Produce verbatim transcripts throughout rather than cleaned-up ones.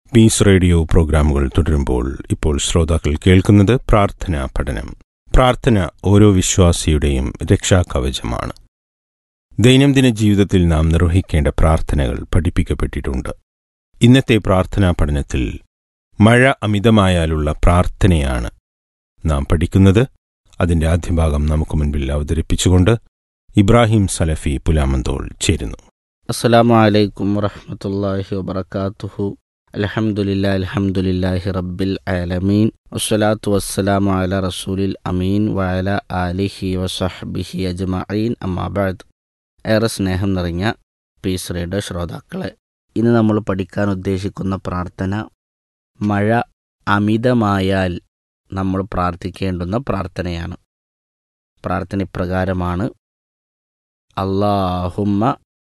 Piece radio പ്രോഗ്രാമുകൾ തുടരുമ്പോൾ ഇപ്പോൾ ശ്രോതാക്കൾ കേൾക്കുന്നത് പ്രാർത്ഥനാ പഠനം. പ്രാർത്ഥന ഓരോ വിശ്വാസിയുടെയും രക്ഷാകവചമാണ്. ദൈനംദിന ജീവിതത്തിൽ നാം നിർവഹിക്കേണ്ട പ്രാർത്ഥനകൾ പഠിപ്പിക്കപ്പെട്ടിട്ടുണ്ട്. ഇന്നത്തെ പ്രാർത്ഥനാ പഠനത്തിൽ മഴ അമിതമായാലുള്ള പ്രാർത്ഥനയാണ് നാം പഠിക്കുന്നത്. അതിൻ്റെ ആദ്യ ഭാഗം നമുക്ക് മുൻപിൽ അവതരിപ്പിച്ചുകൊണ്ട് ഇബ്രാഹിം സലഫി പുലാമന്തോൾ ചേരുന്നു. അസ്സലാമു അലൈക്കും വറഹ്മത്തുള്ളാഹി വബറകാതുഹു. അൽഹംദുലില്ലാഹി അൽഹംദുലില്ലാഹി റബ്ബിൽ ആലമീൻ വസ്സലാത്തു വസ്സലാമു അലാ റസൂലിൽ അമീൻ വഅലാ ആലിഹി വസഹ്ബിഹി അജ്മഈൻ. അമ്മാ ബഅദ്. ഏറെ സ്നേഹം നിറഞ്ഞ പീസ് റേഡിയോ ശ്രോതാക്കളെ, ഇന്ന് നമ്മൾ പഠിക്കാൻ ഉദ്ദേശിക്കുന്ന പ്രാർത്ഥന മഴ അമിതമായാൽ നമ്മൾ പ്രാർത്ഥിക്കേണ്ടുന്ന പ്രാർത്ഥനയാണ്. പ്രാർത്ഥന ഇപ്രകാരമാണ്: അല്ലാഹുമ്മ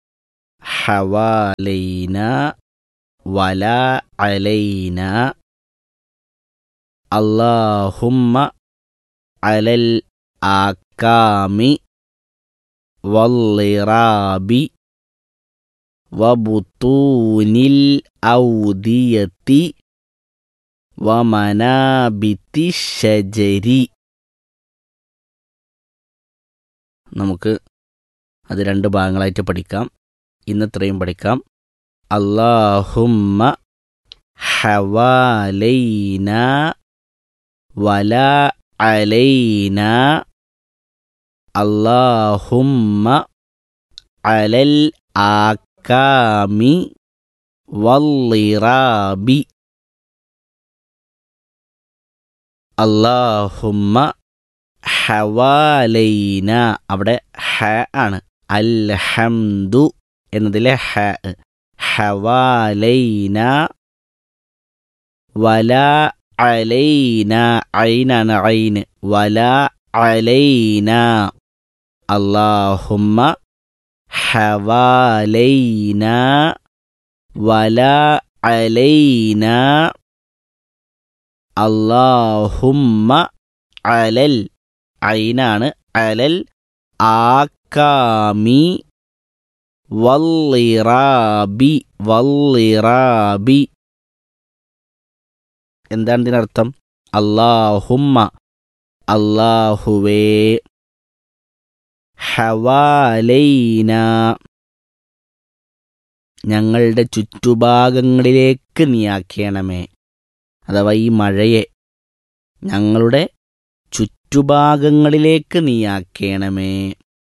ഹവാലൈന വലാ അലൈന, അല്ലാഹുമ്മ അലൽ ആക്കാമി വല്ലിറാബി വബുത്തൂനിൽ ഔദിയത്തി വമനാബിത്തി ഷജരി. നമുക്ക് അത് രണ്ട് ഭാഗങ്ങളായിട്ട് പഠിക്കാം. ഇന്നത്രയും പഠിക്കാം. അല്ലാഹുമ്മ ഹവാലൈന വലാ അലൈന, അല്ലാഹുമ്മ അലൽ ആക്കാമി വല്ലിറാബി. അല്ലാഹുമ്മ ഹവാലൈന, അവിടെ ഹ ആണ്. അൽഹംദു എന്നതിലെ ഹ. ഹവാലൈന വലാ അലൈന, ഐനാണ് ഐന്. വലാ അലൈന, അല്ലാഹുമ്മ ഹവാലൈന വലാ അലൈന, അല്ലാഹുമ്മ അലൽ, ഐനാണ് അലൽ, ആക്കാമി വല്ലിറാബി. വല്ലിറാബി എന്താണ് ഇതിനർത്ഥം? അല്ലാഹുമ്മ, അല്ലാഹുവേ, ഹവാലൈന ഞങ്ങളുടെ ചുറ്റുഭാഗങ്ങളിലേക്ക് നീയാക്കണമേ. അഥവാ ഈ മഴയെ ഞങ്ങളുടെ ചുറ്റുഭാഗങ്ങളിലേക്ക് നീയാക്കണമേ.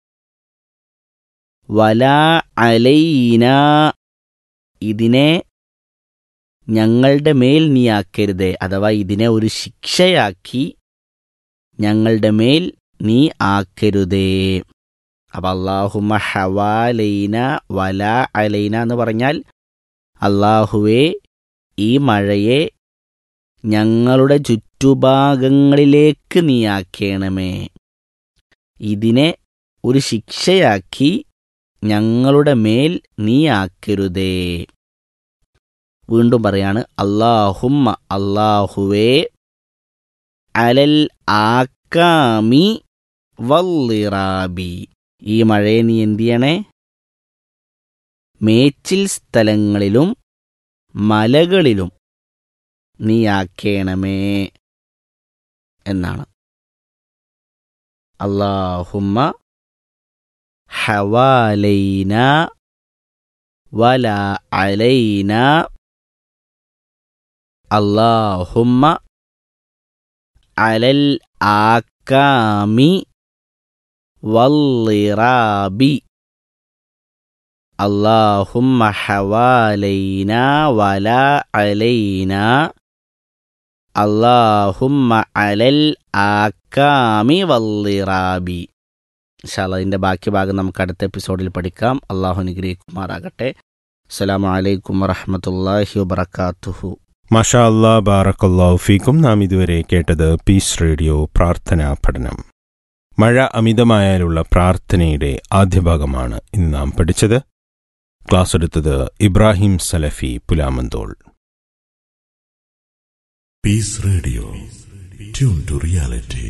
വലാ അലൈന, ഇതിനെ ഞങ്ങളുടെ മേൽ നീയാക്കരുതേ. അഥവാ ഇതിനെ ഒരു ശിക്ഷയാക്കി ഞങ്ങളുടെ മേൽ നീ ആക്കരുതേ. അപ്പം അല്ലാഹുമ്മ ഹവാലൈന വലാ അലൈന എന്ന് പറഞ്ഞാൽ, അല്ലാഹുവേ, ഈ മഴയെ ഞങ്ങളുടെ ചുറ്റുഭാഗങ്ങളിലേക്ക് നീയാക്കണമേ. ഇതിനെ ഒരു ശിക്ഷയാക്കി ഞങ്ങളുടെ മേൽ നീ ആക്കരുതേ. വീണ്ടും പറയാണ്, അല്ലാഹുമ്മ, അല്ലാഹുവേ, അലൽ ആക്കാമി വല്ലിറാബി, ഈ മഴയെ നീ എന്ത് ചെയ്യണേ? മേച്ചിൽ സ്ഥലങ്ങളിലും മലകളിലും നീ ആക്കേണമേ എന്നാണ്. അല്ലാഹുമ്മ ഹവാലൈന വലാ അലൈന, അല്ലാഹുമ്മ അലൽ ആക്കാമി വല്ലിറാബി, അല്ലാഹുമ്മ ഹവാലൈന വലാ അലൈന, അല്ലാഹുമ്മ അലൽ ആക്കാമി വല്ലിറാബി. ഇൻഷാ അല്ലാഹ് ഇതിൻ്റെ ബാക്കി ഭാഗം നമുക്ക് അടുത്ത എപ്പിസോഡിൽ പഠിക്കാം. അള്ളാഹു അനുഗ്രഹിക്കുമാറാകട്ടെ. അസ്സലാമു അലൈക്കും വറഹ്മത്തുള്ളാഹി വബറകാതുഹു. മാഷാ അല്ലാ, ബാറക്കല്ലാഹു ഫീക്കും. നാം ഇതുവരെ കേട്ടത് പീസ് റേഡിയോ പ്രാർത്ഥനാ പഠനം. മഴ അമിതമായാലുള്ള പ്രാർത്ഥനയുടെ ആദ്യ ഭാഗമാണ് ഇന്ന് നാം പഠിച്ചത്. ക്ലാസ് എടുത്തത് ഇബ്രാഹിം സലഫി Pulamanthole. Piece radio, tune to reality.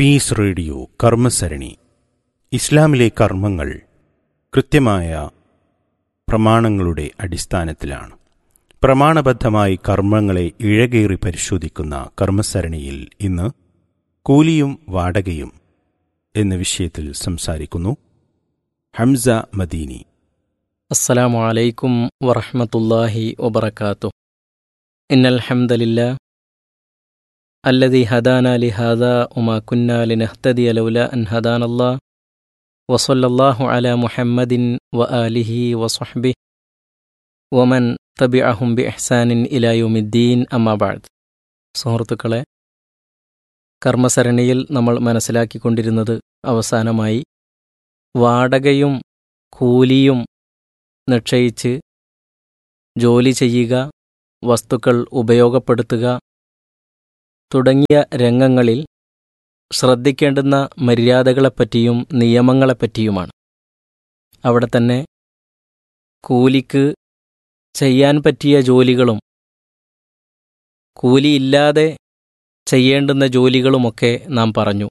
Piece radio കർമ്മസരണി. ഇസ്ലാമിലെ കർമ്മങ്ങൾ കൃത്യമായ പ്രമാണങ്ങളുടെ അടിസ്ഥാനത്തിലാണ്. പ്രമാണബദ്ധമായി കർമ്മങ്ങളെ ഇഴകേറി പരിശോധിക്കുന്ന കർമ്മസരണിയിൽ ഇന്ന് കൂലിയും വാടകയും എന്ന വിഷയത്തിൽ സംസാരിക്കുന്നു ഹംസ മദീനി. അസ്സലാമു അലൈക്കും വറഹ്മത്തുള്ളാഹി വബറകാതുഹു. ഇന്നൽ ഹംദലില്ലാഹ് അല്ലദീ ഹദാനാ ലിഹാദാ വമാ കുന്നാ ലിനഹ്തദിയ ലൗലാ അൻ ഹദാനല്ലാഹ് വസല്ലല്ലാഹു അലാ മുഹമ്മദിൻ വആലിഹി വസ്വഹ്ബിഹി വമൻ തബിഅഹും ബിഇഹ്സാനിൻ ഇലാ യൗമിദ്ദീൻ. അമ്മാ ബഅദ്. സുഹൃത്തുക്കളെ, കർമ്മസരണിയിൽ നമ്മൾ മനസ്സിലാക്കിക്കൊണ്ടിരുന്നത് അവസാനമായി വാടകയും കൂലിയും നിശ്ചയിച്ച് ജോലി ചെയ്യുക, വസ്തുക്കൾ ഉപയോഗപ്പെടുത്തുക തുടങ്ങിയ രംഗങ്ങളിൽ ശ്രദ്ധിക്കേണ്ടുന്ന മര്യാദകളെപ്പറ്റിയും നിയമങ്ങളെപ്പറ്റിയുമാണ്. അവിടെ തന്നെ കൂലിക്ക് ചെയ്യാൻ പറ്റിയ ജോലികളും കൂലിയില്ലാതെ ചെയ്യേണ്ടുന്ന ജോലികളുമൊക്കെ നാം പറഞ്ഞു.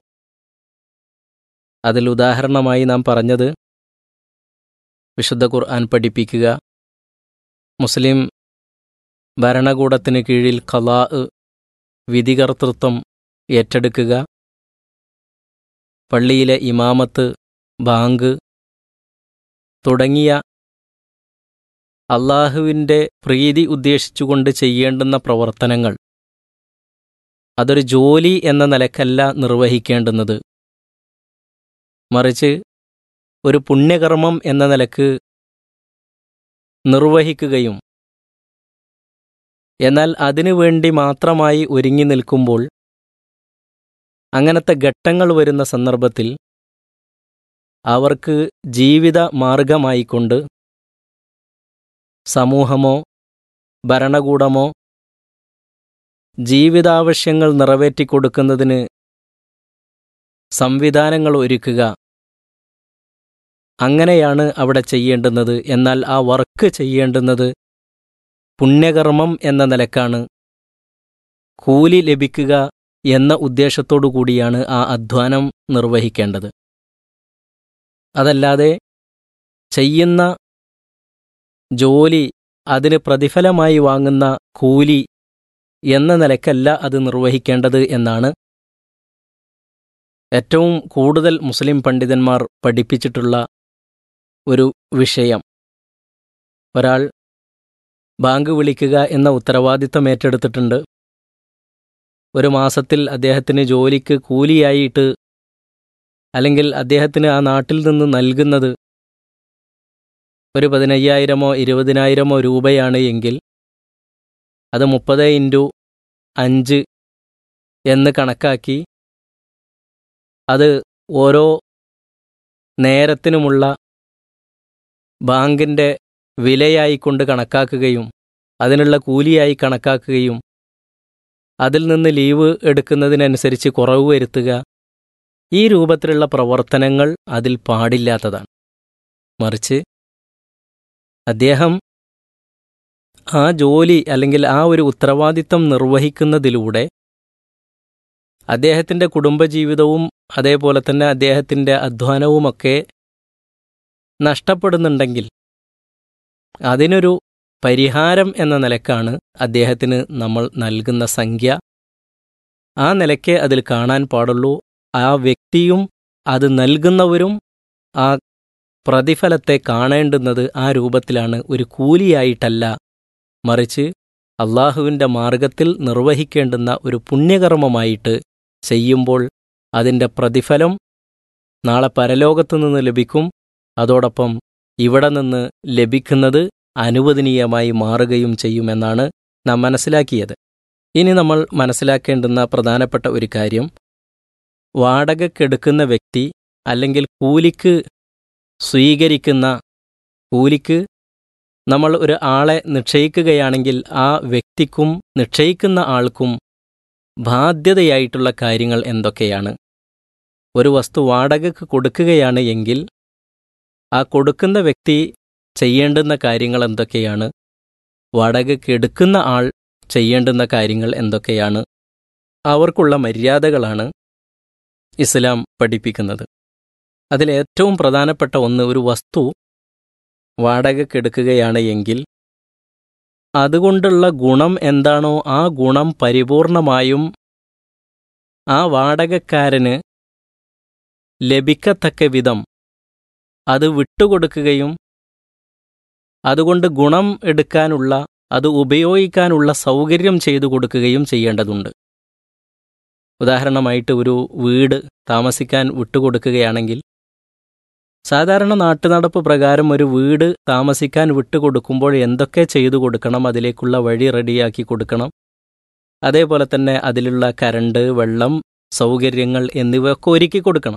അതിൽ ഉദാഹരണമായി നാം പറഞ്ഞത് വിശുദ്ധ ഖുർആൻ പഠിപ്പിക്കുക, മുസ്ലിം ഭരണകൂടത്തിന് കീഴിൽ ഖളാ വിധികർത്തൃത്വം ഏറ്റെടുക്കുക, പള്ളിയിലെ ഇമാമത്ത്, ബാങ്ക് തുടങ്ങിയ അള്ളാഹുവിൻ്റെ പ്രീതി ഉദ്ദേശിച്ചുകൊണ്ട് ചെയ്യേണ്ടുന്ന പ്രവർത്തനങ്ങൾ അതൊരു ജോലി എന്ന നിലക്കല്ല നിർവഹിക്കേണ്ടുന്നത്, മറിച്ച് ഒരു പുണ്യകർമ്മം എന്ന നിലക്ക് നിർവഹിക്കുകയും എന്നാൽ അതിനു വേണ്ടി മാത്രമായി ഒരുങ്ങി നിൽക്കുമ്പോൾ അങ്ങനത്തെ ഘട്ടങ്ങൾ വരുന്ന സന്ദർഭത്തിൽ അവർക്ക് ജീവിത മാർഗമായിക്കൊണ്ട് സമൂഹമോ ഭരണകൂടമോ ജീവിതാവശ്യങ്ങൾ നിറവേറ്റിക്കൊടുക്കുന്നതിന് സംവിധാനങ്ങൾ ഒരുക്കുക, അങ്ങനെയാണ് അവിടെ ചെയ്യേണ്ടുന്നത്. എന്നാൽ ആ വർക്ക് ചെയ്യേണ്ടുന്നത് പുണ്യകർമ്മം എന്ന നിലക്കാണ്, കൂലി ലഭിക്കുക എന്ന ഉദ്ദേശത്തോടു കൂടിയാണ് ആ അധ്വാനം നിർവഹിക്കേണ്ടത്. അതല്ലാതെ ചെയ്യുന്ന ജോലി അതിന് പ്രതിഫലമായി വാങ്ങുന്ന കൂലി എന്ന നിലക്കല്ല അത് നിർവഹിക്കേണ്ടത് എന്നാണ് ഏറ്റവും കൂടുതൽ മുസ്ലിം പണ്ഡിതന്മാർ പഠിപ്പിച്ചിട്ടുള്ള ഒരു വിഷയം. ഒരാൾ ബാങ്ക് വിളിക്കുക എന്ന ഉത്തരവാദിത്തം ഏറ്റെടുത്തിട്ടുണ്ട്. ഒരു മാസത്തിൽ അദ്ദേഹത്തിന് ജോലിക്ക് കൂലിയായിട്ട് അല്ലെങ്കിൽ അദ്ദേഹത്തിന് ആ നാട്ടിൽ നിന്ന് നൽകുന്നത് ഒരു പതിനയ്യായിരമോ ഇരുപതിനായിരമോ രൂപയാണ് എങ്കിൽ അത് മുപ്പത് ഇൻറ്റു അഞ്ച് എന്ന് കണക്കാക്കി അത് ഓരോ നേരത്തിനുമുള്ള ബാങ്കിൻ്റെ വിലയായിക്കൊണ്ട് കണക്കാക്കുകയും അതിനുള്ള കൂലിയായി കണക്കാക്കുകയും അതിൽ നിന്ന് ലീവ് എടുക്കുന്നതിനനുസരിച്ച് കുറവ് വരുത്തുക, ഈ രൂപത്തിലുള്ള പ്രവർത്തനങ്ങൾ അതിൽ പാടില്ലാത്തതാണ്. മറിച്ച് അദ്ദേഹം ആ ജോലി അല്ലെങ്കിൽ ആ ഒരു ഉത്തരവാദിത്തം നിർവഹിക്കുന്നതിലൂടെ അദ്ദേഹത്തിൻ്റെ കുടുംബജീവിതവും അതേപോലെ തന്നെ അദ്ദേഹത്തിൻ്റെ അധ്വാനവുമൊക്കെ നഷ്ടപ്പെടുന്നുണ്ടെങ്കിൽ അതിനൊരു പരിഹാരം എന്ന നിലക്കാണ് അദ്ദേഹത്തിന് നമ്മൾ നൽകുന്ന സംഖ്യ. ആ നിലയ്ക്ക് അതിൽ കാണാൻ പാടുള്ളൂ. ആ വ്യക്തിയും അത് നൽകുന്നവരും ആ പ്രതിഫലത്തെ കാണേണ്ടുന്നത് ആ രൂപത്തിലാണ്, ഒരു കൂലിയായിട്ടല്ല, മറിച്ച് അള്ളാഹുവിൻ്റെ മാർഗത്തിൽ നിർവഹിക്കേണ്ടുന്ന ഒരു പുണ്യകർമ്മമായിട്ട് ചെയ്യുമ്പോൾ അതിൻ്റെ പ്രതിഫലം നാളെ പരലോകത്തു നിന്ന് ലഭിക്കും. അതോടൊപ്പം ഇവിടെ നിന്ന് ലഭിക്കുന്നത് അനുവദനീയമായി മാറുകയും ചെയ്യുമെന്നാണ് നാം മനസ്സിലാക്കിയത്. ഇനി നമ്മൾ മനസ്സിലാക്കേണ്ടുന്ന പ്രധാനപ്പെട്ട ഒരു കാര്യം, വാടകയ്ക്കെടുക്കുന്ന വ്യക്തി അല്ലെങ്കിൽ കൂലിക്ക് സ്വീകരിക്കുന്ന കൂലിക്ക് നമ്മൾ ഒരു ആളെ നിശ്ചയിക്കുകയാണെങ്കിൽ ആ വ്യക്തിക്കും നിശ്ചയിക്കുന്ന ആൾക്കും ബാധ്യതയായിട്ടുള്ള കാര്യങ്ങൾ എന്തൊക്കെയാണ്? ഒരു വസ്തു വാടകയ്ക്ക് കൊടുക്കുകയാണ് എങ്കിൽ ആ കൊടുക്കുന്ന വ്യക്തി ചെയ്യേണ്ടുന്ന കാര്യങ്ങൾ എന്തൊക്കെയാണ്? വാടകയ്ക്ക് എടുക്കുന്ന ആൾ ചെയ്യേണ്ടുന്ന കാര്യങ്ങൾ എന്തൊക്കെയാണ്? അവർക്കുള്ള മര്യാദകളാണ് ഇസ്ലാം പഠിപ്പിക്കുന്നത്. അതിലേറ്റവും പ്രധാനപ്പെട്ട ഒന്ന്, ഒരു വസ്തു വാടകയ്ക്കെടുക്കുകയാണ് എങ്കിൽ അതുകൊണ്ടുള്ള ഗുണം എന്താണോ ആ ഗുണം പരിപൂർണമായും ആ വാടകക്കാരന് ലഭിക്കത്തക്ക വിധം അത് വിട്ടുകൊടുക്കുകയും അതുകൊണ്ട് ഗുണം എടുക്കാനുള്ള, അത് ഉപയോഗിക്കാനുള്ള സൗകര്യം ചെയ്തു കൊടുക്കുകയും ചെയ്യേണ്ടതുണ്ട്. ഉദാഹരണമായിട്ട് ഒരു വീട് താമസിക്കാൻ വിട്ടുകൊടുക്കുകയാണെങ്കിൽ സാധാരണ നാട്ടുനടപ്പ് പ്രകാരം ഒരു വീട് താമസിക്കാൻ വിട്ടുകൊടുക്കുമ്പോൾ എന്തൊക്കെ ചെയ്തു കൊടുക്കണം, അതിലേക്കുള്ള വഴി റെഡിയാക്കി കൊടുക്കണം. അതേപോലെ തന്നെ അതിലുള്ള കരണ്ട്, വെള്ളം, സൗകര്യങ്ങൾ എന്നിവയൊക്കെ ഒരുക്കി കൊടുക്കണം.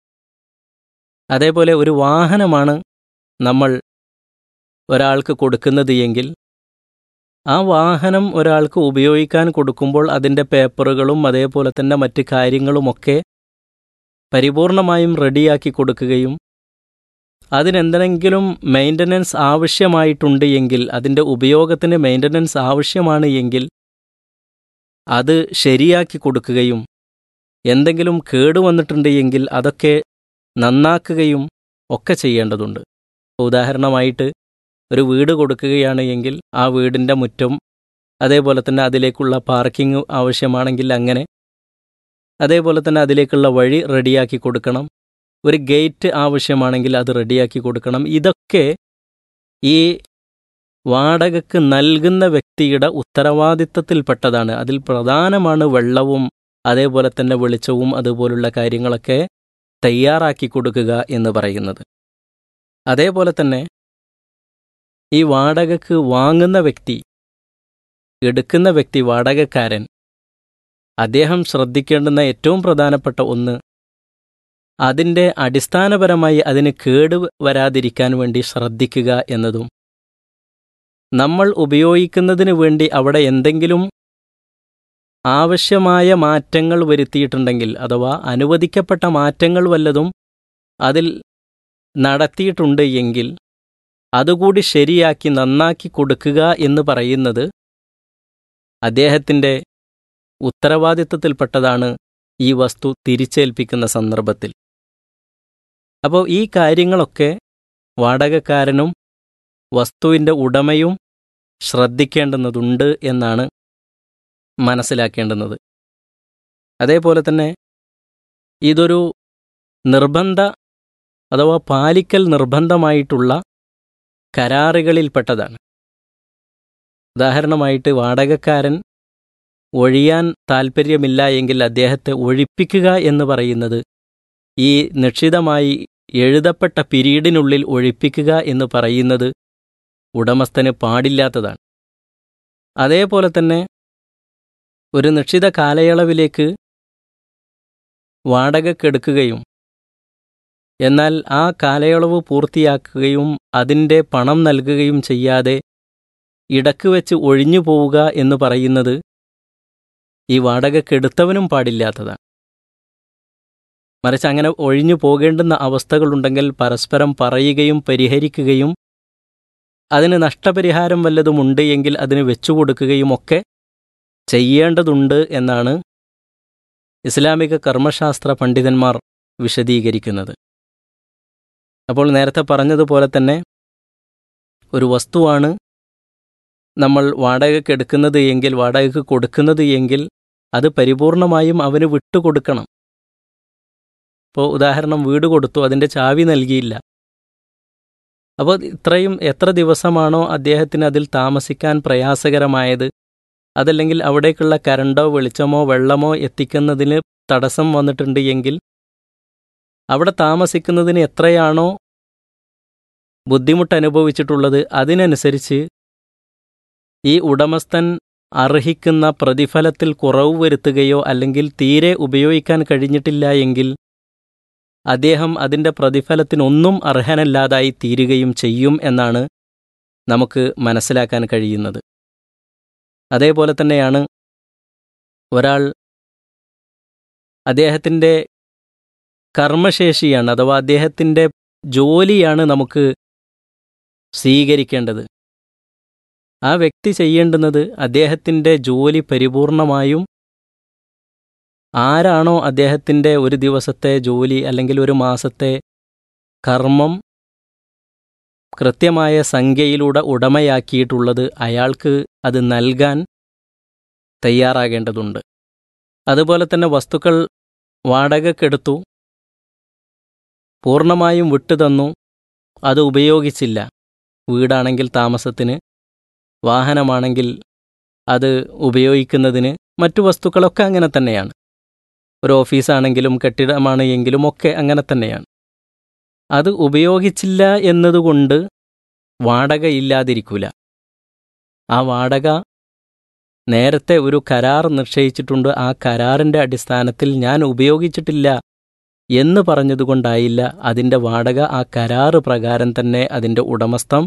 അതേപോലെ ഒരു വാഹനമാണ് നമ്മൾ ഒരാൾക്ക് കൊടുക്കുന്നത് എങ്കിൽ ആ വാഹനം ഒരാൾക്ക് ഉപയോഗിക്കാൻ കൊടുക്കുമ്പോൾ അതിൻ്റെ പേപ്പറുകളും അതേപോലെ തന്നെ മറ്റ് കാര്യങ്ങളുമൊക്കെ പരിപൂർണമായും റെഡിയാക്കി കൊടുക്കുകയും അതിനെന്തെങ്കിലും മെയിൻ്റനൻസ് ആവശ്യമായിട്ടുണ്ട് എങ്കിൽ, അതിൻ്റെ ഉപയോഗത്തിന് മെയിൻ്റനൻസ് ആവശ്യമാണ് എങ്കിൽ അത് ശരിയാക്കി കൊടുക്കുകയും എന്തെങ്കിലും കേടുവന്നിട്ടുണ്ട് എങ്കിൽ അതൊക്കെ നന്നാക്കുകയും ഒക്കെ ചെയ്യേണ്ടതുണ്ട്. ഉദാഹരണമായിട്ട് ഒരു വീട് കൊടുക്കുകയാണ് എങ്കിൽ ആ വീടിൻ്റെ മുറ്റം, അതേപോലെ തന്നെ അതിലേക്കുള്ള പാർക്കിംഗ് ആവശ്യമാണെങ്കിൽ അങ്ങനെ, അതേപോലെ തന്നെ അതിലേക്കുള്ള വഴി റെഡിയാക്കി കൊടുക്കണം. ഒരു ഗേറ്റ് ആവശ്യമാണെങ്കിൽ അത് റെഡിയാക്കി കൊടുക്കണം. ഇതൊക്കെ ഈ വാടകയ്ക്ക് നൽകുന്ന വ്യക്തിയുടെ ഉത്തരവാദിത്തത്തിൽപ്പെട്ടതാണ്. അതിൽ പ്രധാനമാണ് വെള്ളവും അതേപോലെ തന്നെ വെളിച്ചവും അതുപോലുള്ള കാര്യങ്ങളൊക്കെ തയ്യാറാക്കി കൊടുക്കുക എന്ന് പറയുന്നത്. അതേപോലെ തന്നെ ഈ വാടകയ്ക്ക് വാങ്ങുന്ന വ്യക്തി, എടുക്കുന്ന വ്യക്തി, വാടകക്കാരൻ, അദ്ദേഹം ശ്രദ്ധിക്കേണ്ടുന്ന ഏറ്റവും പ്രധാനപ്പെട്ട ഒന്ന്, അതിൻ്റെ അടിസ്ഥാനപരമായി അതിന് കേട് വരാതിരിക്കാൻ വേണ്ടി ശ്രദ്ധിക്കുക എന്നതും, നമ്മൾ ഉപയോഗിക്കുന്നതിന് വേണ്ടി അവിടെ എന്തെങ്കിലും ആവശ്യമായ മാറ്റങ്ങൾ വരുത്തിയിട്ടുണ്ടെങ്കിൽ അഥവാ അനുവദിക്കപ്പെട്ട മാറ്റങ്ങൾ വല്ലതും അതിൽ നടത്തിയിട്ടുണ്ട് എങ്കിൽ അതുകൂടി ശരിയാക്കി നന്നാക്കി കൊടുക്കുക എന്ന് പറയുന്നത് അദ്ദേഹത്തിൻ്റെ ഉത്തരവാദിത്തത്തിൽപ്പെട്ടതാണ് ഈ വസ്തു തിരിച്ചേൽപ്പിക്കുന്ന സന്ദർഭത്തിൽ. അപ്പോൾ ഈ കാര്യങ്ങളൊക്കെ വാടകക്കാരനും വസ്തുവിൻ്റെ ഉടമയും ശ്രദ്ധിക്കേണ്ടുന്നതുണ്ട് എന്നാണ് മനസ്സിലാക്കേണ്ടുന്നത്. അതേപോലെ തന്നെ ഇതൊരു നിർബന്ധ അഥവാ പാലിക്കൽ നിർബന്ധമായിട്ടുള്ള കരാറുകളിൽപ്പെട്ടതാണ്. ഉദാഹരണമായിട്ട് വാടകക്കാരൻ ഒഴിയാൻ താൽപ്പര്യമില്ല എങ്കിൽ അദ്ദേഹത്തെ ഒഴിപ്പിക്കുക എന്ന് പറയുന്നത് ഈ നിശ്ചിതമായി എഴുതപ്പെട്ട പീരീഡിനുള്ളിൽ ഒഴിപ്പിക്കുക എന്ന് പറയുന്നത് ഉടമസ്ഥന് പാടില്ലാത്തതാണ്. അതേപോലെ തന്നെ ഒരു നിശ്ചിത കാലയളവിലേക്ക് വാടകയ്ക്കെടുക്കുകയും എന്നാൽ ആ കാലയളവ് പൂർത്തിയാക്കുകയും അതിൻ്റെ പണം നൽകുകയും ചെയ്യാതെ ഇടക്ക് വെച്ച് ഒഴിഞ്ഞു പോവുക എന്ന് പറയുന്നത് ഈ വാടകയ്ക്കെടുത്തവനും പാടില്ലാത്തതാണ്. മറിച്ച് അങ്ങനെ ഒഴിഞ്ഞു പോകേണ്ടുന്ന അവസ്ഥകളുണ്ടെങ്കിൽ പരസ്പരം പറയുകയും പരിഹരിക്കുകയും അതിന് നഷ്ടപരിഹാരം വല്ലതുമുണ്ട് എങ്കിൽ അതിന് വെച്ചുകൊടുക്കുകയും ഒക്കെ ചെയ്യേണ്ടതുണ്ട് എന്നാണ് ഇസ്ലാമിക കർമ്മശാസ്ത്ര പണ്ഡിതന്മാർ വിശദീകരിക്കുന്നത്. അപ്പോൾ നേരത്തെ പറഞ്ഞതുപോലെ തന്നെ ഒരു വസ്തുവാണ് നമ്മൾ വാടകയ്ക്ക് എടുക്കുന്നത് എങ്കിൽ, വാടകയ്ക്ക് കൊടുക്കുന്നത് എങ്കിൽ അത് പരിപൂർണമായും അവന് വിട്ടുകൊടുക്കണം. ഇപ്പോൾ ഉദാഹരണം വീട് കൊടുത്തു, അതിൻ്റെ ചാവി നൽകിയില്ല. അപ്പോൾ ഇത്രയും എത്ര ദിവസമാണോ അദ്ദേഹത്തിന് അതിൽ താമസിക്കാൻ പ്രയാസകരമായത്, അതല്ലെങ്കിൽ അവിടേക്കുള്ള കരണ്ടോ വെളിച്ചമോ വെള്ളമോ എത്തിക്കുന്നതിന് തടസ്സം വന്നിട്ടുണ്ട് എങ്കിൽ അവിടെ താമസിക്കുന്നതിന് എത്രയാണോ ബുദ്ധിമുട്ട് അനുഭവിച്ചിട്ടുള്ളത് അതിനനുസരിച്ച് ഈ ഉടമസ്ഥൻ അർഹിക്കുന്ന പ്രതിഫലത്തിൽ കുറവ് വരുത്തുകയോ അല്ലെങ്കിൽ തീരെ ഉപയോഗിക്കാൻ കഴിഞ്ഞിട്ടില്ല എങ്കിൽ അദ്ദേഹം അതിൻ്റെ പ്രതിഫലത്തിനൊന്നും അർഹനല്ലാതായി തീരുകയും ചെയ്യും എന്നാണ് നമുക്ക് മനസ്സിലാക്കാൻ കഴിയുന്നത്. അതേപോലെ തന്നെയാണ് ഒരാൾ അദ്ദേഹത്തിൻ്റെ കർമ്മശേഷിയാണ് അഥവാ അദ്ദേഹത്തിൻ്റെ ജോലിയാണ് നമുക്ക് സ്വീകരിക്കേണ്ടത്. ആ വ്യക്തി ചെയ്യേണ്ടുന്നത് അദ്ദേഹത്തിൻ്റെ ജോലി പരിപൂർണമായും ആരാണോ അദ്ദേഹത്തിൻ്റെ ഒരു ദിവസത്തെ ജോലി അല്ലെങ്കിൽ ഒരു മാസത്തെ കർമ്മം കൃത്യമായ സംഖ്യയിലൂടെ ഉടമയാക്കിയിട്ടുള്ളത് അയാൾക്ക് അത് നൽകാൻ തയ്യാറാകേണ്ടതുണ്ട്. അതുപോലെ തന്നെ വസ്തുക്കൾ വാടകയ്ക്കെടുത്തു, പൂർണ്ണമായും വിട്ടുതന്നു, അത് ഉപയോഗിച്ചില്ല. വീടാണെങ്കിൽ താമസത്തിന്, വാഹനമാണെങ്കിൽ അത് ഉപയോഗിക്കുന്നതിന്, മറ്റു വസ്തുക്കളൊക്കെ അങ്ങനെ തന്നെയാണ്. ഒരു ഓഫീസാണെങ്കിലും കെട്ടിടമാണ് എങ്കിലും ഒക്കെ അങ്ങനെ തന്നെയാണ്. അത് ഉപയോഗിച്ചില്ല എന്നതുകൊണ്ട് വാടക ഇല്ലാതിരിക്കില്ല. ആ വാടക നേരത്തെ ഒരു കരാർ നിശ്ചയിച്ചിട്ടുണ്ട്. ആ കരാറിൻ്റെ അടിസ്ഥാനത്തിൽ ഞാൻ ഉപയോഗിച്ചിട്ടില്ല എന്ന് പറഞ്ഞതുകൊണ്ടായില്ല അതിൻ്റെ വാടക ആ കരാറ് പ്രകാരം തന്നെ അതിൻ്റെ ഉടമസ്ഥം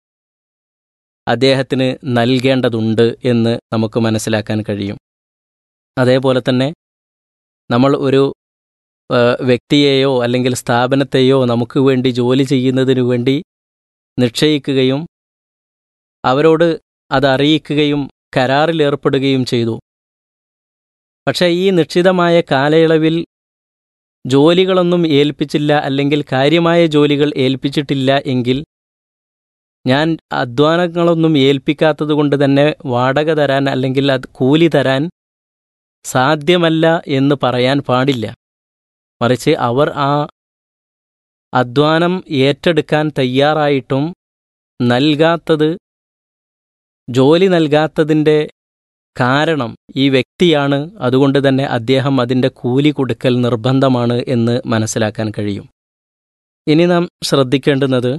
അദ്ദേഹത്തിന് നൽകേണ്ടതുണ്ട് എന്ന് നമുക്ക് മനസ്സിലാക്കാൻ കഴിയും. അതേപോലെ തന്നെ നമ്മൾ ഒരു വ്യക്തിയെയോ അല്ലെങ്കിൽ സ്ഥാപനത്തെയോ നമുക്ക് വേണ്ടി ജോലി ചെയ്യുന്നതിനു വേണ്ടി നിശ്ചയിക്കുകയും അവരോട് അത് അറിയിക്കുകയും കരാറിലേർപ്പെടുകയും ചെയ്തു. പക്ഷേ ഈ നിശ്ചിതമായ കാലയളവിൽ ജോലികളൊന്നും ഏൽപ്പിച്ചില്ല അല്ലെങ്കിൽ കാര്യമായ ജോലികൾ ഏൽപ്പിച്ചിട്ടില്ല എങ്കിൽ ഞാൻ അധ്വാനങ്ങളൊന്നും ഏൽപ്പിക്കാത്തതുകൊണ്ട് തന്നെ വാടക തരാൻ അല്ലെങ്കിൽ അത് കൂലി തരാൻ സാധ്യമല്ല എന്ന് പറയാൻ പാടില്ല. മറിച്ച് അവർ ആ അധ്വാനം ഏറ്റെടുക്കാൻ തയ്യാറായിട്ടും നൽകാത്തത്, ജോലി നൽകാത്തതിൻ്റെ കാരണം ഈ വ്യക്തിയാണ്, അതുകൊണ്ട് തന്നെ അദ്ദേഹം അതിൻ്റെ കൂലി കൊടുക്കൽ നിർബന്ധമാണ് എന്ന് മനസ്സിലാക്കാൻ കഴിയും. ഇനി നാം ശ്രദ്ധിക്കേണ്ടുന്നത്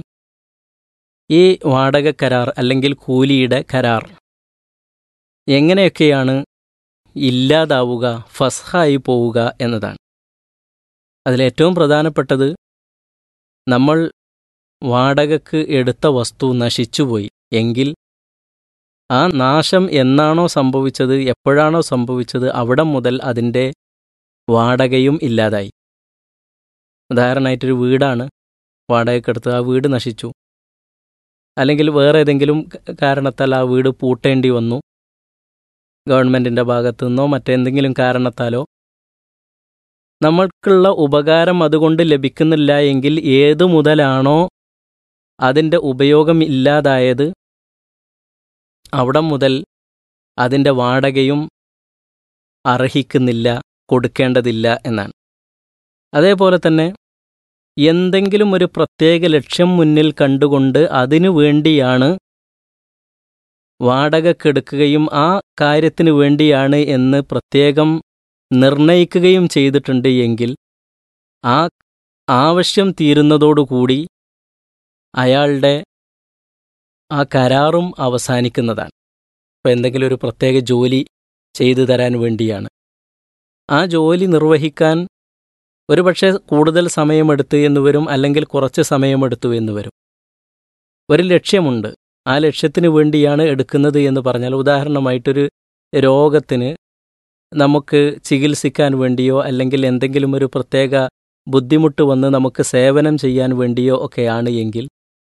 ഈ വാടക കരാർ അല്ലെങ്കിൽ കൂലിയുടെ കരാർ എങ്ങനെയൊക്കെയാണ് ഇല്ലാതാവുക, ഫസ്ഹായി പോവുക എന്നതാണ്. അതിലേറ്റവും പ്രധാനപ്പെട്ടത്, നമ്മൾ വാടകയ്ക്ക് എടുത്ത വസ്തു നശിച്ചുപോയി എങ്കിൽ ആ നാശം എന്നാണോ സംഭവിച്ചത്, എപ്പോഴാണോ സംഭവിച്ചത്, അവിടെ മുതൽ അതിൻ്റെ വാടകയും ഇല്ലാതായി. ഉദാഹരണമായിട്ടൊരു വീടാണ് വാടകയ്ക്കെടുത്ത്, ആ വീട് നശിച്ചു, അല്ലെങ്കിൽ വേറെ ഏതെങ്കിലും കാരണത്താൽ ആ വീട് പൂട്ടേണ്ടി വന്നു, ഗവൺമെൻറ്റിൻ്റെ ഭാഗത്തു നിന്നോ മറ്റെന്തെങ്കിലും കാരണത്താലോ നമ്മൾക്കുള്ള ഉപകാരം അതുകൊണ്ട് ലഭിക്കുന്നില്ല എങ്കിൽ ഏതു മുതലാണോ അതിൻ്റെ ഉപയോഗം ഇല്ലാതായത് അവിടെ മുതൽ അതിൻ്റെ വാടകയും അർഹിക്കുന്നില്ല, കൊടുക്കേണ്ടതില്ല എന്നാണ്. അതേപോലെ തന്നെ എന്തെങ്കിലും ഒരു പ്രത്യേക ലക്ഷ്യം മുന്നിൽ കണ്ടുകൊണ്ട് അതിനു വേണ്ടിയാണ് വാടകക്കെടുക്കുകയും ആ കാര്യത്തിന് വേണ്ടിയാണ് എന്ന് പ്രത്യേകം നിർണയിക്കുകയും ചെയ്തിട്ടുണ്ട് എങ്കിൽ ആ ആവശ്യം തീരുന്നതോടുകൂടി അയാളുടെ ആ കരാറും അവസാനിക്കുന്നതാണ്. ഇപ്പോൾ എന്തെങ്കിലും ഒരു പ്രത്യേക ജോലി ചെയ്തു തരാൻ വേണ്ടിയാണ്, ആ ജോലി നിർവഹിക്കാൻ ഒരുപക്ഷെ കൂടുതൽ സമയമെടുത്തു എന്ന് വരും, അല്ലെങ്കിൽ കുറച്ച് സമയമെടുത്തു എന്ന് വരും. ഒരു ലക്ഷ്യമുണ്ട്, ആ ലക്ഷ്യത്തിന് വേണ്ടിയാണ് എടുക്കുന്നത് എന്ന് പറഞ്ഞാൽ, ഉദാഹരണമായിട്ടൊരു രോഗത്തിന് നമുക്ക് ചികിത്സിക്കാൻ വേണ്ടിയോ അല്ലെങ്കിൽ എന്തെങ്കിലും ഒരു പ്രത്യേക ബുദ്ധിമുട്ട് വന്ന് നമുക്ക് സേവനം ചെയ്യാൻ വേണ്ടിയോ ഒക്കെയാണ് എങ്കിൽ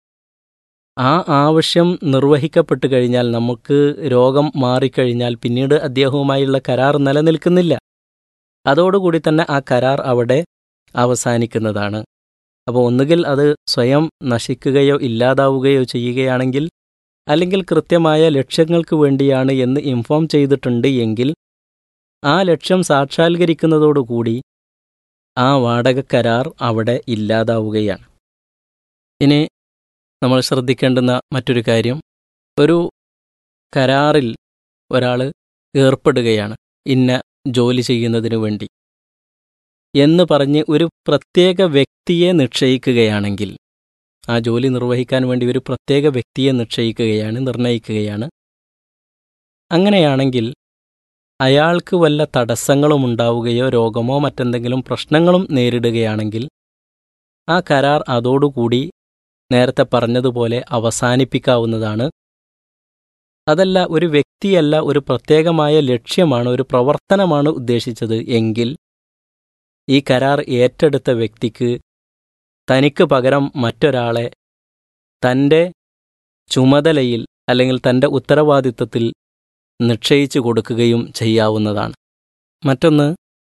ആ ആവശ്യം നിർവഹിക്കപ്പെട്ടു കഴിഞ്ഞാൽ, നമുക്ക് രോഗം മാറിക്കഴിഞ്ഞാൽ പിന്നീട് അദ്ദേഹവുമായുള്ള കരാർ നിലനിൽക്കുന്നില്ല. അതോടുകൂടി തന്നെ ആ കരാർ അവിടെ അവസാനിക്കുന്നതാണ്. അപ്പോൾ ഒന്നുകിൽ അത് സ്വയം നശിക്കുകയോ ഇല്ലാതാവുകയോ ചെയ്യുകയാണെങ്കിൽ, അല്ലെങ്കിൽ കൃത്യമായ ലക്ഷ്യങ്ങൾക്ക് വേണ്ടിയാണ് എന്ന് ഇൻഫോം ചെയ്തിട്ടുണ്ട് എങ്കിൽ ആ ലക്ഷ്യം സാക്ഷാത്കരിക്കുന്നതോടുകൂടി ആ വാടക കരാർ അവിടെ ഇല്ലാതാവുകയാണ്. ഇനി നമ്മൾ ശ്രദ്ധിക്കേണ്ടുന്ന മറ്റൊരു കാര്യം, ഒരു കരാറിൽ ഒരാൾ ഏർപ്പെടുകയാണ് ഇന്ന ജോലി ചെയ്യുന്നതിനു വേണ്ടി എന്ന് പറഞ്ഞ് ഒരു പ്രത്യേക വ്യക്തിയെ നിശ്ചയിക്കുകയാണെങ്കിൽ, ആ ജോലി നിർവഹിക്കാൻ വേണ്ടി ഒരു പ്രത്യേക വ്യക്തിയെ നിശ്ചയിക്കുകയാണ്, നിർണയിക്കുകയാണ്. അങ്ങനെയാണെങ്കിൽ അയാൾക്ക് വല്ല തടസ്സങ്ങളും ഉണ്ടാവുകയോ രോഗമോ മറ്റെന്തെങ്കിലും പ്രശ്നങ്ങളും നേരിടുകയാണെങ്കിൽ ആ കരാർ അതോടുകൂടി നേരത്തെ പറഞ്ഞതുപോലെ അവസാനിപ്പിക്കാവുന്നതാണ്. അതല്ല, ഒരു വ്യക്തിയല്ല, ഒരു പ്രത്യേകമായ ലക്ഷ്യമാണ്, ഒരു പ്രവർത്തനമാണ് ഉദ്ദേശിച്ചത് എങ്കിൽ ഈ കരാർ ഏറ്റെടുത്ത വ്യക്തിക്ക് തനിക്ക് പകരം മറ്റൊരാളെ തൻ്റെ ചുമതലയിൽ അല്ലെങ്കിൽ തൻ്റെ ഉത്തരവാദിത്തത്തിൽ നിശ്ചയിച്ചു കൊടുക്കുകയും ചെയ്യാവുന്നതാണ്. മറ്റൊന്ന്,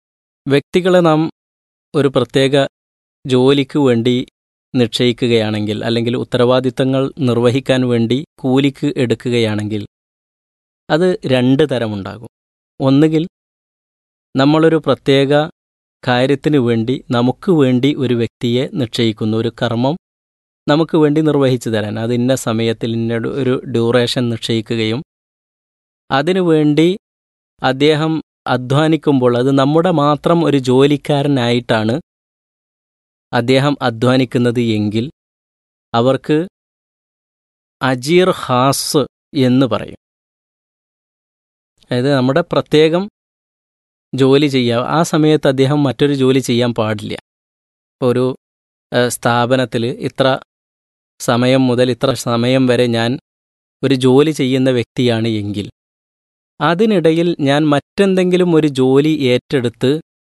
വ്യക്തികളെ നാം ഒരു പ്രത്യേക ജോലിക്ക് വേണ്ടി നിശ്ചയിക്കുകയാണെങ്കിൽ അല്ലെങ്കിൽ ഉത്തരവാദിത്തങ്ങൾ നിർവഹിക്കാൻ വേണ്ടി കൂലിക്ക് എടുക്കുകയാണെങ്കിൽ അത് രണ്ട് തരമുണ്ടാകും. ഒന്നുകിൽ നമ്മളൊരു പ്രത്യേക കാര്യത്തിന് വേണ്ടി നമുക്ക് വേണ്ടി ഒരു വ്യക്തിയെ നിശ്ചയിക്കുന്നു, ഒരു കർമ്മം നമുക്ക് വേണ്ടി നിർവഹിച്ചു തരാൻ, അത് ഇന്ന സമയത്തിൽ ഇന്ന ഒരു ഡ്യൂറേഷൻ നിശ്ചയിക്കുകയും അതിനുവേണ്ടി അദ്ദേഹം അധ്വാനിക്കുമ്പോൾ അത് നമ്മുടെ മാത്രം ഒരു ജോലിക്കാരനായിട്ടാണ് അദ്ദേഹം അധ്വാനിക്കുന്നത് എങ്കിൽ അവർക്ക് അജീർ ഖാസ് എന്ന് പറയും. അതായത് നമ്മുടെ പ്രത്യേകം ജോലി ചെയ്യുക, ആ സമയത്ത് അദ്ദേഹം മറ്റൊരു ജോലി ചെയ്യാൻ പാടില്ല. ഇപ്പോൾ ഒരു സ്ഥാപനത്തിൽ ഇത്ര സമയം മുതൽ ഇത്ര സമയം വരെ ഞാൻ ഒരു ജോലി ചെയ്യുന്ന വ്യക്തിയാണ് എങ്കിൽ അതിനിടയിൽ ഞാൻ മറ്റെന്തെങ്കിലും ഒരു ജോലി ഏറ്റെടുത്ത്